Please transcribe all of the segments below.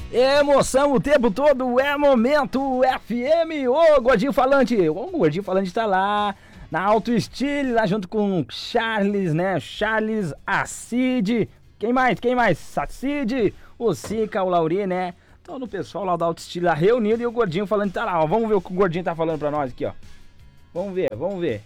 Emoção o tempo todo, é Momento FM. Ô, Gordinho Falante. O Gordinho Falante tá lá na Alto Estilo, lá junto com Charles, né? Charles, a Cid. Quem mais? Cid, o Sica, o Lauri, né? Todo o pessoal lá da Alto Estilo lá reunido e o Gordinho Falante tá lá, ó. Vamos ver o que o Gordinho tá falando pra nós aqui, ó. Vamos ver.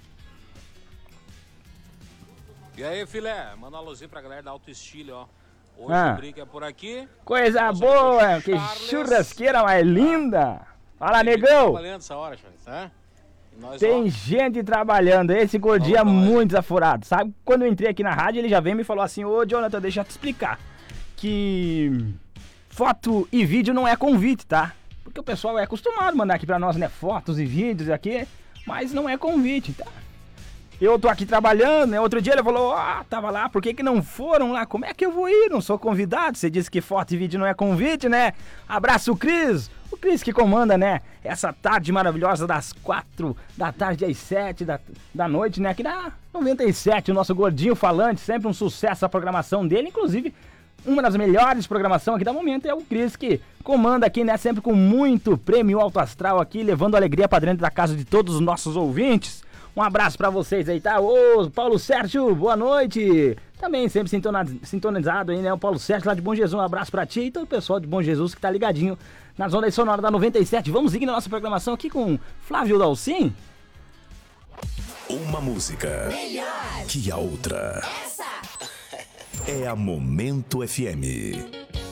E aí, filé? Manda um alôzinho pra galera da Alto Estilo, ó. Hoje o Brick é por aqui. Coisa boa, que churrasqueira mais linda. Fala, negão. Trabalhando essa hora, Charles, Tem gente trabalhando, esse Gordinho é muito desaforado, sabe? Quando eu entrei aqui na rádio, ele já veio e me falou assim: ô, Jonathan, deixa eu te explicar que foto e vídeo não é convite, tá? Porque o pessoal é acostumado a mandar aqui pra nós, né, fotos e vídeos aqui, mas não é convite, tá? Eu tô aqui trabalhando, né? Outro dia ele falou, tava lá, por que não foram lá? Como é que eu vou ir? Não sou convidado. Você disse que foto e vídeo não é convite, né? Abraço, Cris. O Cris que comanda, né? Essa tarde maravilhosa das 4 da tarde às 7 da noite, né? Aqui na 97, o nosso Gordinho Falante, sempre um sucesso a programação dele. Inclusive, uma das melhores programações aqui da momento é o Cris que comanda aqui, né? Sempre com muito prêmio alto astral aqui, levando alegria pra dentro da casa de todos os nossos ouvintes. Um abraço pra vocês aí, tá? Ô, Paulo Sérgio, boa noite. Também sempre sintonizado aí, né? O Paulo Sérgio lá de Bom Jesus, um abraço pra ti e todo o pessoal de Bom Jesus que tá ligadinho nas ondas sonoras da 97. Vamos seguir na nossa programação aqui com Flávio Dalcin. Uma música melhor que a outra. Essa É a Momento FM.